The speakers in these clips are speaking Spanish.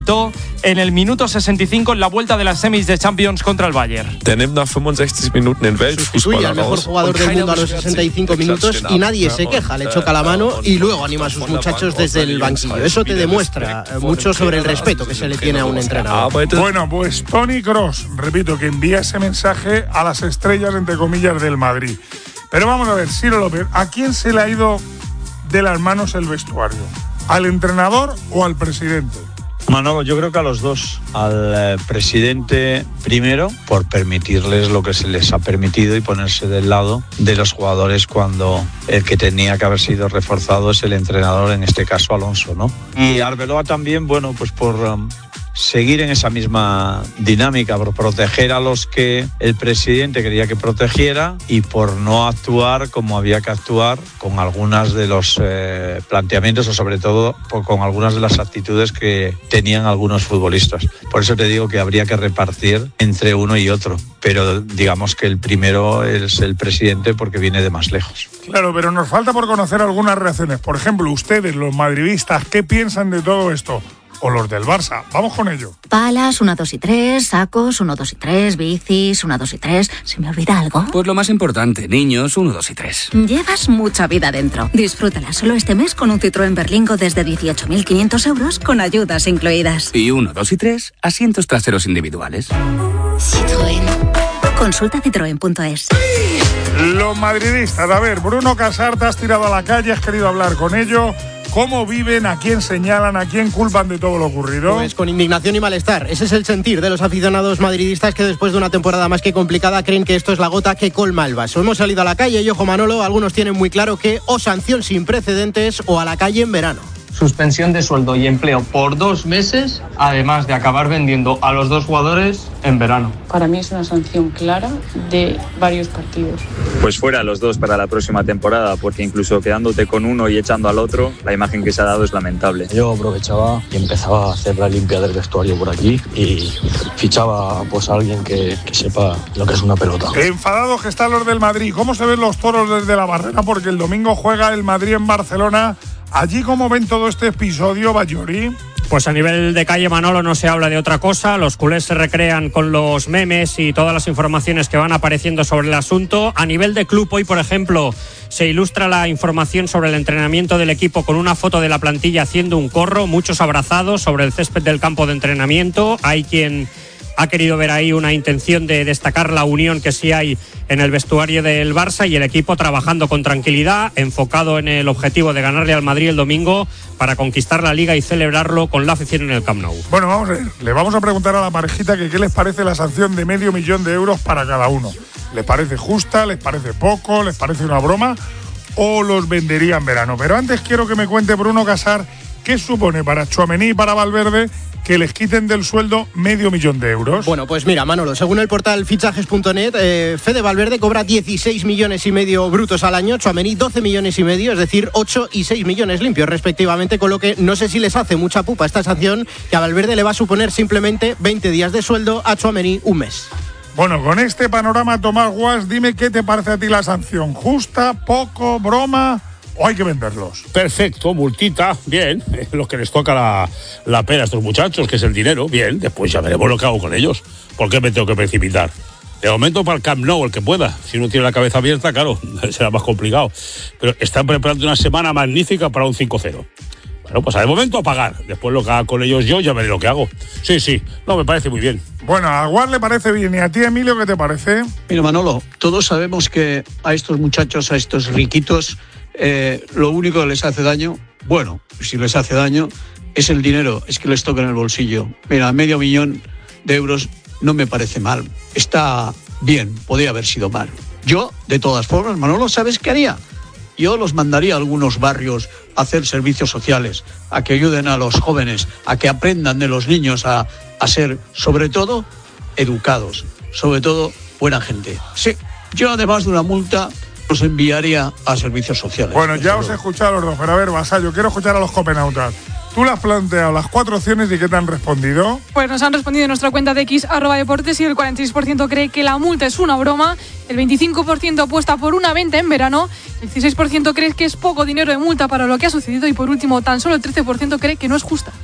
pitó en el minuto 65 en la vuelta de las semis de Champions contra el Bayern. Der nimmt nach 65 Minuten den Sustituye al mejor jugador del mundo a los 65 minutos y nadie se queja, le choca la mano y luego anima a sus muchachos desde el banquillo. Eso te demuestra mucho sobre el respeto que se le tiene a un entrenador. Bueno, pues Toni Kroos, repito, que envía ese mensaje a las estrellas, entre comillas, del Madrid. Pero vamos a ver, Ciro López, ¿a quién se le ha ido de las manos el vestuario? ¿Al entrenador o al presidente? Manolo, yo creo que a los dos. Al presidente primero, por permitirles lo que se les ha permitido y ponerse del lado de los jugadores cuando el que tenía que haber sido reforzado es el entrenador, en este caso Alonso, ¿no? Y Arbeloa también, bueno, pues por seguir en esa misma dinámica, por proteger a los que el presidente quería que protegiera y por no actuar como había que actuar con algunas de los planteamientos o sobre todo con algunas de las actitudes que tenían algunos futbolistas. Por eso te digo que habría que repartir entre uno y otro, pero digamos que el primero es el presidente porque viene de más lejos. Claro, pero nos falta por conocer algunas reacciones. Por ejemplo, ustedes, los madridistas, ¿qué piensan de todo esto? O los del Barça. Vamos con ello. Palas, 1, 2 y 3, sacos, 1, 2 y 3, bicis, 1, 2 y 3. ¿Se me olvida algo? Pues lo más importante, niños, 1, 2 y 3. Llevas mucha vida dentro. Disfrútala solo este mes con un Citroën Berlingo desde 18.500 euros con ayudas incluidas. Y 1, 2 y 3, asientos traseros individuales. Citroën. Consulta citroen.es. Los madridistas, a ver, Bruno Casar, te has tirado a la calle, has querido hablar con ellos. ¿Cómo viven? ¿A quién señalan? ¿A quién culpan de todo lo ocurrido? Pues con indignación y malestar. Ese es el sentir de los aficionados madridistas que después de una temporada más que complicada creen que esto es la gota que colma el vaso. Hemos salido a la calle y, ojo Manolo, algunos tienen muy claro que o sanción sin precedentes o a la calle en verano. Suspensión de sueldo y empleo por 2 meses, además de acabar vendiendo a los 2 jugadores en verano. Para mí es una sanción clara de varios partidos. Pues fuera los 2 para la próxima temporada, porque incluso quedándote con uno y echando al otro, la imagen que se ha dado es lamentable. Yo aprovechaba y empezaba a hacer la limpia del vestuario por aquí y fichaba pues a alguien que sepa lo que es una pelota. Enfadados que están los del Madrid. ¿Cómo se ven los toros desde la barrera? Porque el domingo juega el Madrid en Barcelona. ¿Allí cómo ven todo este episodio, Bayori? Pues a nivel de calle, Manolo, no se habla de otra cosa. Los culés se recrean con los memes y todas las informaciones que van apareciendo sobre el asunto. A nivel de club, hoy, por ejemplo, se ilustra la información sobre el entrenamiento del equipo con una foto de la plantilla haciendo un corro, muchos abrazados sobre el césped del campo de entrenamiento. Hay quien ha querido ver ahí una intención de destacar la unión que sí hay en el vestuario del Barça y el equipo trabajando con tranquilidad, enfocado en el objetivo de ganarle al Madrid el domingo para conquistar la Liga y celebrarlo con la afición en el Camp Nou. Bueno, vamos a ver, le vamos a preguntar a la parejita que qué les parece la sanción de $500,000 de euros para cada uno. ¿Les parece justa? ¿Les parece poco? ¿Les parece una broma? ¿O los vendería en verano? Pero antes quiero que me cuente Bruno Casar qué supone para Tchouaméni y para Valverde que les quiten del sueldo $500,000 de euros. Bueno, pues mira, Manolo, según el portal fichajes.net, Fede Valverde cobra 16,5 millones brutos al año, Tchouaméni 12,5 millones, es decir, 8 y 6 millones limpios respectivamente, con lo que no sé si les hace mucha pupa esta sanción, que a Valverde le va a suponer simplemente 20 días de sueldo, a Tchouaméni un mes. Bueno, con este panorama, Tomás Guas, dime qué te parece a ti la sanción. ¿Justa, poco, broma o hay que venderlos? Perfecto, multita, bien. Lo que les toca la pena a estos muchachos, que es el dinero, bien. Después ya veremos lo que hago con ellos. ¿Por qué me tengo que precipitar? De momento para el Camp Nou, el que pueda. Si uno tiene la cabeza abierta, claro, será más complicado. Pero están preparando una semana magnífica para un 5-0. Bueno, pues de momento a pagar. Después lo que haga con ellos yo ya veré lo que hago. Sí, no, me parece muy bien. Bueno, a Guas le parece bien. ¿Y a ti, Emilio, qué te parece? Mira, Manolo, todos sabemos que a estos muchachos, a estos riquitos, lo único que les hace daño, bueno, si les hace daño, es el dinero, es que les toca en el bolsillo. Mira, $500,000 de euros no me parece mal. Está bien, podría haber sido mal. Yo, de todas formas, Manolo, ¿sabes qué haría? Yo los mandaría a algunos barrios a hacer servicios sociales, a que ayuden a los jóvenes, a que aprendan de los niños a ser, sobre todo, educados, sobre todo, buena gente. Sí, yo además de una multa los enviaría a servicios sociales. Bueno, ya os he escuchado a los dos, pero a ver, Vasallo, quiero escuchar a los copenautas. Tú le has planteado las 4 opciones y ¿qué te han respondido? Pues nos han respondido en nuestra cuenta de X, @deportes, y el 46% cree que la multa es una broma, el 25% apuesta por una venta en verano, el 16% cree que es poco dinero de multa para lo que ha sucedido y por último tan solo el 13% cree que no es justa. Claro,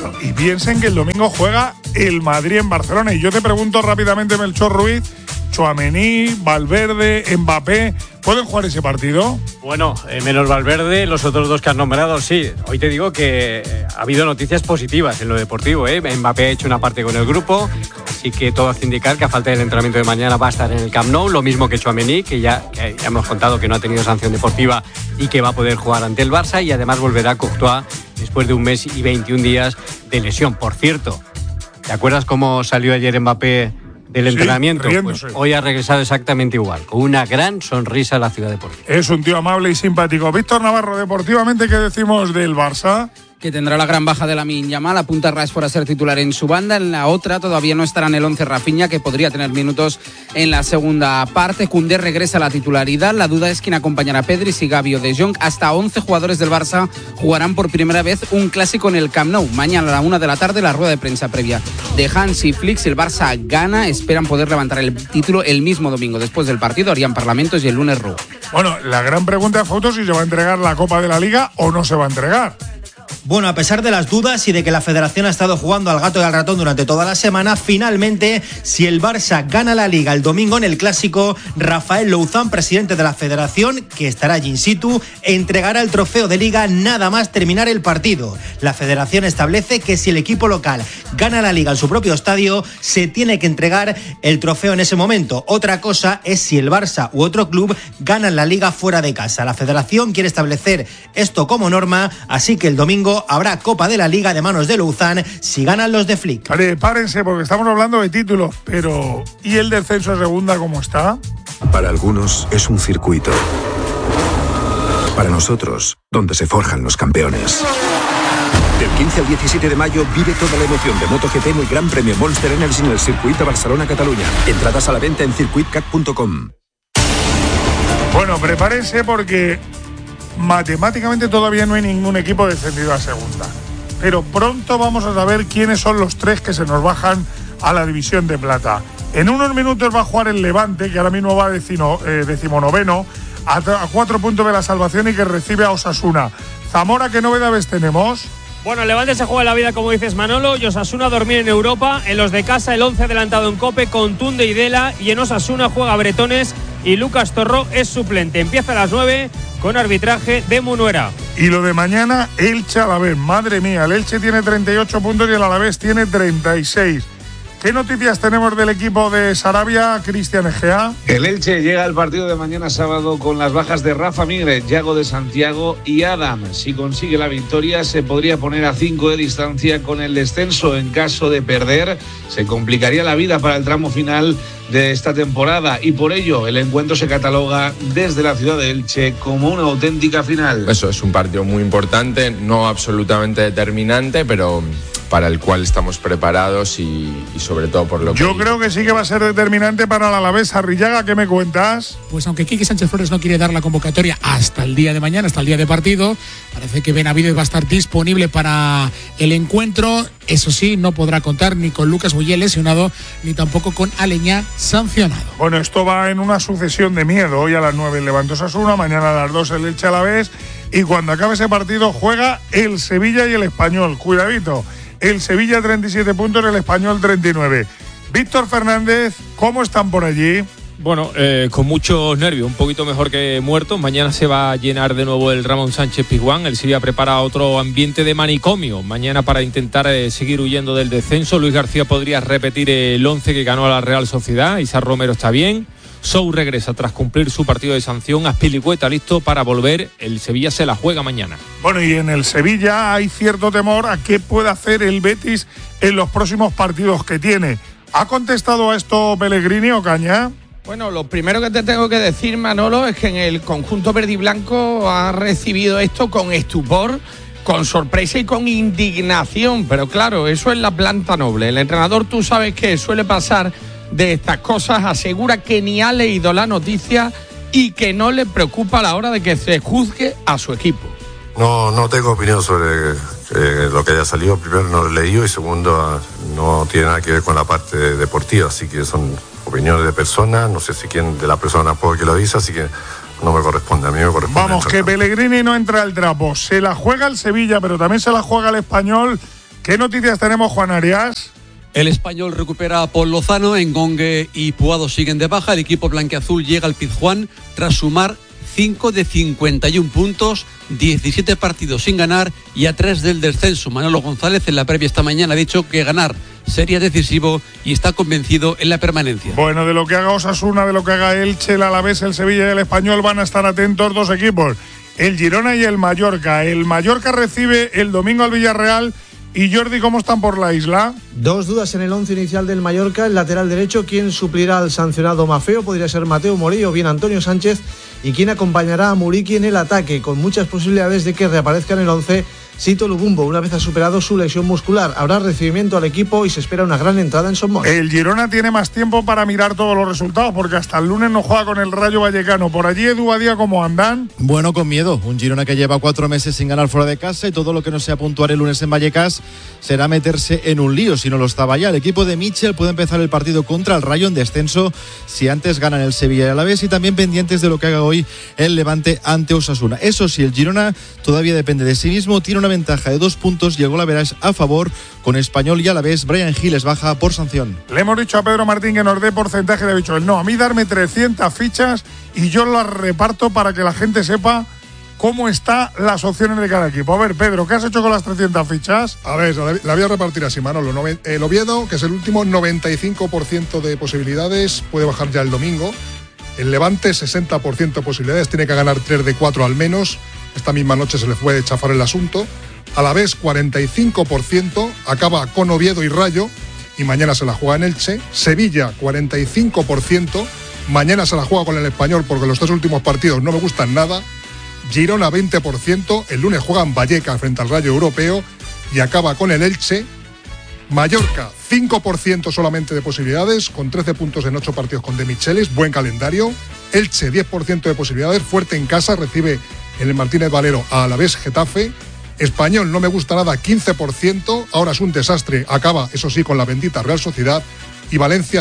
Y piensen que el domingo juega el Madrid en Barcelona. Y yo te pregunto rápidamente, Melchor Ruiz, Tchouaméni, Valverde, Mbappé, ¿pueden jugar ese partido? Bueno, menos Valverde, los otros dos que has nombrado, sí. Hoy te digo que ha habido noticias positivas en lo deportivo, ¿eh? Mbappé ha hecho una parte con el grupo, así que todo hace indicar que a falta del entrenamiento de mañana va a estar en el Camp Nou, lo mismo que Tchouaméni, que ya hemos contado que no ha tenido sanción deportiva y que va a poder jugar ante el Barça, y además volverá Courtois después de un mes y 21 días de lesión. Por cierto, ¿te acuerdas cómo salió ayer Mbappé del entrenamiento? Pues hoy ha regresado exactamente igual, con una gran sonrisa a la ciudad deportiva. Es un tío amable y simpático. Víctor Navarro, deportivamente, ¿qué decimos del Barça? Que tendrá la gran baja de Lamine Yamal, apunta Rashford a ser titular en su banda. En la otra todavía no estará en el 11 Rafinha, que podría tener minutos en la segunda parte. Koundé regresa a la titularidad. La duda es quién acompañará a Pedri, si Gavi o De Jong. Hasta 11 jugadores del Barça jugarán por primera vez un clásico en el Camp Nou. Mañana a la 1 de la tarde la rueda de prensa previa de Hansi Flick. Si el Barça gana, esperan poder levantar el título el mismo domingo. Después del partido harían parlamentos y el lunes Ru. Bueno, la gran pregunta de fotos si se va a entregar la Copa de la Liga o no se va a entregar. Bueno, a pesar de las dudas y de que la Federación ha estado jugando al gato y al ratón durante toda la semana, finalmente, si el Barça gana la Liga el domingo en el Clásico, Rafael Louzán, presidente de la Federación, que estará allí in situ, entregará el trofeo de Liga nada más terminar el partido. La Federación establece que si el equipo local gana la Liga en su propio estadio, se tiene que entregar el trofeo en ese momento. Otra cosa es si el Barça u otro club ganan la Liga fuera de casa. La Federación quiere establecer esto como norma, así que el domingo habrá Copa de la Liga de manos de Louzán si ganan los de Flick. Prepárense porque estamos hablando de títulos, pero ¿y el descenso a segunda cómo está? Para algunos es un circuito. Para nosotros, donde se forjan los campeones. Del 15 al 17 de mayo vive toda la emoción de MotoGP en el Gran Premio Monster Energy en el circuito Barcelona-Cataluña. Entradas a la venta en circuitcat.com. Bueno, prepárense porque matemáticamente todavía no hay ningún equipo descendido a segunda. Pero pronto vamos a saber quiénes son los tres que se nos bajan a la división de plata. En unos minutos va a jugar el Levante, que ahora mismo va decimonoveno, a 4 puntos de la salvación y que recibe a Osasuna. Zamora, ¿qué novedades tenemos? Bueno, el Levante se juega la vida, como dices, Manolo, y Osasuna a dormir en Europa. En los de casa, el 11 adelantado en COPE con Tunde y Dela, y en Osasuna juega Bretones y Lucas Torró es suplente. Empieza a las 9 con arbitraje de Munuera. Y lo de mañana, Elche Alavés. Madre mía, el Elche tiene 38 puntos y el Alavés tiene 36. ¿Qué noticias tenemos del equipo de Sarabia, Cristian Egea? El Elche llega al partido de mañana sábado con las bajas de Rafa Migre, Yago de Santiago y Adam. Si consigue la victoria, se podría poner a 5 de distancia con el descenso. En caso de perder, se complicaría la vida para el tramo final de esta temporada, y por ello el encuentro se cataloga desde la ciudad de Elche como una auténtica final. Eso es un partido muy importante, no absolutamente determinante, pero para el cual estamos preparados y sobre todo por lo que... Yo creo que sí que va a ser determinante para el Alavés. Arrillaga, ¿qué me cuentas? Pues aunque Quique Sánchez Flores no quiere dar la convocatoria hasta el día de mañana, hasta el día de partido, parece que Benavides va a estar disponible para el encuentro. Eso sí, no podrá contar ni con Lucas Boyé lesionado, ni tampoco con Aleñá sancionado. Bueno, esto va en una sucesión de miedo. Hoy a las 9 el Levante Osasuna, mañana a las 2 el Elche Alavés, y cuando acabe ese partido juega el Sevilla y el Español. Cuidadito, el Sevilla 37 puntos, el Español 39. Víctor Fernández, ¿cómo están por allí? Bueno, con muchos nervios, un poquito mejor que muertos. Mañana se va a llenar de nuevo el Ramón Sánchez Pizjuán. El Sevilla prepara otro ambiente de manicomio mañana para intentar seguir huyendo del descenso. Luis García podría repetir el 11 que ganó a la Real Sociedad. Isaac Romero está bien. Sou regresa tras cumplir su partido de sanción. Azpilicueta listo para volver. El Sevilla se la juega mañana. Bueno, y en el Sevilla hay cierto temor a qué puede hacer el Betis en los próximos partidos que tiene. ¿Ha contestado a esto Pellegrini o Cañá? Bueno, lo primero que te tengo que decir, Manolo, es que en el conjunto verde y blanco ha recibido esto con estupor, con sorpresa y con indignación. Pero claro, eso es la planta noble. El entrenador, tú sabes que suele pasar de estas cosas, asegura que ni ha leído la noticia y que no le preocupa a la hora de que se juzgue a su equipo. No tengo opinión sobre lo que haya salido. Primero, no lo he leído, y segundo, no tiene nada que ver con la parte deportiva, así que son opiniones de personas. No sé si quién de la persona puede que lo dice, así que no me corresponde, a mí me corresponde. Vamos, que Pellegrini no entra al trapo. Se la juega el Sevilla, pero también se la juega el Español ¿Qué noticias tenemos, Juan Arias? El Español recupera a Paul Lozano, Engongue y Puado siguen de baja. El equipo blanquiazul llega al Pizjuán tras sumar 5 de 51 puntos, 17 partidos sin ganar y a 3 del descenso. Manolo González en la previa esta mañana ha dicho que ganar sería decisivo y está convencido en la permanencia. Bueno, de lo que haga Osasuna, de lo que haga Elche, el Alavés, el Sevilla y el Español van a estar atentos dos equipos, el Girona y el Mallorca. El Mallorca recibe el domingo al Villarreal. Y Jordi, ¿cómo están por la isla? Dos dudas en el 11 inicial del Mallorca. El lateral derecho, ¿quién suplirá al sancionado Mafeo? Podría ser Mateo Morillo o bien Antonio Sánchez. ¿Y quién acompañará a Muriqui en el ataque? Con muchas posibilidades de que reaparezca en el 11 Sito Lubumbo, una vez ha superado su lesión muscular. Habrá recibimiento al equipo y se espera una gran entrada en Son Moix. El Girona tiene más tiempo para mirar todos los resultados, porque hasta el lunes no juega con el Rayo Vallecano. Por allí, Edu Badía, ¿cómo andan? Bueno, con miedo. Un Girona que lleva 4 meses sin ganar fuera de casa y todo lo que no sea puntuar el lunes en Vallecas será meterse en un lío, si no lo estaba ya. El equipo de Mitchell puede empezar el partido contra el Rayo en descenso si antes ganan el Sevilla y el Alavés, y también pendientes de lo que haga hoy el Levante ante Osasuna. Eso sí, el Girona todavía depende de sí mismo, tiene una ventaja de 2 puntos y el gol a verás a favor con Español y Alavés. Bryan Giles baja por sanción. Le hemos dicho a Pedro Martín que nos dé porcentaje, le ha dicho él, no, a mí darme 300 fichas y yo las reparto para que la gente sepa cómo están las opciones de cada equipo. A ver, Pedro, ¿qué has hecho con las 300 fichas? A ver, la voy a repartir así, Manolo. El Oviedo, que es el último, 95% de posibilidades, puede bajar ya el domingo. El Levante, 60% de posibilidades, tiene que ganar 3 de 4 al menos. Esta misma noche se le puede chafar el asunto. Alavés, 45%, acaba con Oviedo y Rayo, y mañana se la juega en Elche. Sevilla, 45%, mañana se la juega con el Español, porque los 3 últimos partidos no me gustan nada. Girona, 20%, el lunes juega en Vallecas frente al Rayo Europeo y acaba con el Elche. Mallorca, 5% solamente de posibilidades, con 13 puntos en 8 partidos con De Michelis, buen calendario. Elche, 10% de posibilidades, fuerte en casa, recibe en el Martínez Valero a Alavés Getafe. Español, no me gusta nada, 15%, ahora es un desastre, acaba, eso sí, con la bendita Real Sociedad. Y Valencia,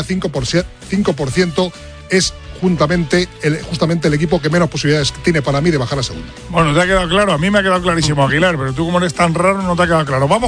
5%, es justamente el equipo que menos posibilidades tiene para mí de bajar a segunda. Bueno, te ha quedado claro, a mí me ha quedado clarísimo, Aguilar, pero tú como eres tan raro no te ha quedado claro. Vamos